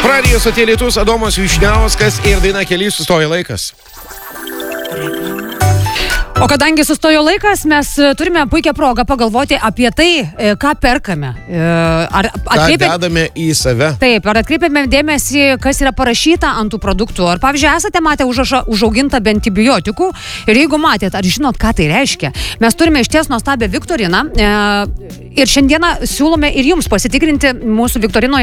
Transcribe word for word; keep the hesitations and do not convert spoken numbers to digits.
Radijo satelitus Adomas Vyšniauskas ir daina Keliai sustoja laikas. O kadangi sustojo laikas, mes turime puikią progą pagalvoti apie tai, ką perkame. Ar atkreipė... Ką dedame į save. Taip, ar atkreipėme dėmesį, kas yra parašyta ant tų produktų. Ar, pavyzdžiui, esate matę užrašą užaugintą be antibiotikų. Ir jeigu matėt, ar žinot, ką tai reiškia. Mes turime išties nuostabią viktoriną. Ir šiandieną siūlome ir jums pasitikrinti mūsų viktorinoje